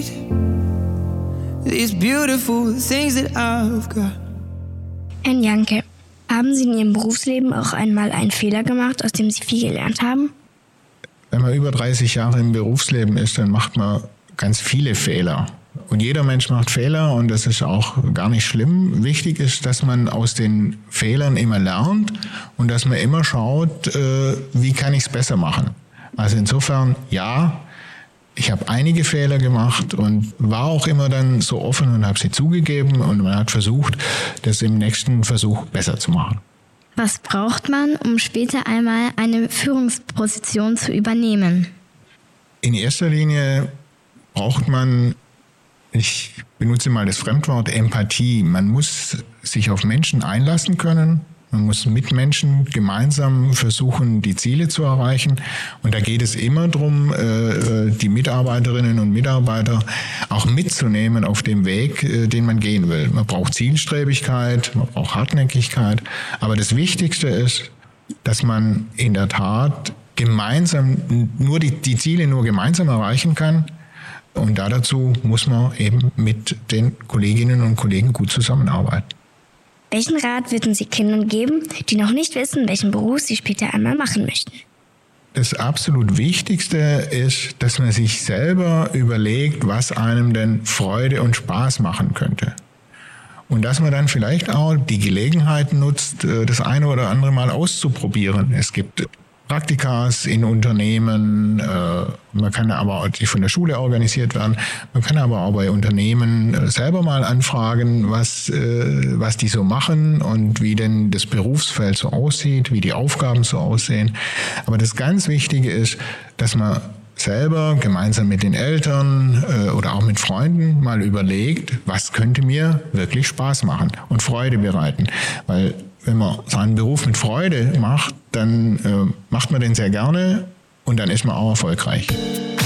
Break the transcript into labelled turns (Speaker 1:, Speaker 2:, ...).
Speaker 1: These beautiful things that I've got.
Speaker 2: Herr Janke, haben Sie in Ihrem Berufsleben auch einmal einen Fehler gemacht, aus dem Sie viel gelernt haben?
Speaker 3: Wenn man über 30 Jahre im Berufsleben ist, dann macht man ganz viele Fehler. Und jeder Mensch macht Fehler und das ist auch gar nicht schlimm. Wichtig ist, dass man aus den Fehlern immer lernt und dass man immer schaut, wie kann ich es besser machen. Also insofern, ja, ich habe einige Fehler gemacht und war auch immer dann so offen und habe sie zugegeben und man hat versucht, das im nächsten Versuch besser zu machen.
Speaker 4: Was braucht man, um später einmal eine Führungsposition zu übernehmen?
Speaker 3: In erster Linie braucht man, ich benutze mal das Fremdwort Empathie. Man muss sich auf Menschen einlassen können. Man muss mit Menschen gemeinsam versuchen, die Ziele zu erreichen. Und da geht es immer darum, die Mitarbeiterinnen und Mitarbeiter auch mitzunehmen auf dem Weg, den man gehen will. Man braucht Zielstrebigkeit, man braucht Hartnäckigkeit. Aber das Wichtigste ist, dass man in der Tat gemeinsam die Ziele nur gemeinsam erreichen kann. Und dazu muss man eben mit den Kolleginnen und Kollegen gut zusammenarbeiten.
Speaker 2: Welchen Rat würden Sie Kindern geben, die noch nicht wissen, welchen Beruf sie später einmal machen möchten?
Speaker 3: Das absolut Wichtigste ist, dass man sich selber überlegt, was einem denn Freude und Spaß machen könnte. Und dass man dann vielleicht auch die Gelegenheit nutzt, das eine oder andere mal auszuprobieren. Es gibt Praktikas in Unternehmen, man kann aber auch, die von der Schule organisiert werden, man kann aber auch bei Unternehmen selber mal anfragen, was die so machen und wie denn das Berufsfeld so aussieht, wie die Aufgaben so aussehen. Aber das ganz Wichtige ist, dass man selber gemeinsam mit den Eltern oder auch mit Freunden mal überlegt, was könnte mir wirklich Spaß machen und Freude bereiten. Weil wenn man seinen Beruf mit Freude macht, dann macht man den sehr gerne und dann ist man auch erfolgreich.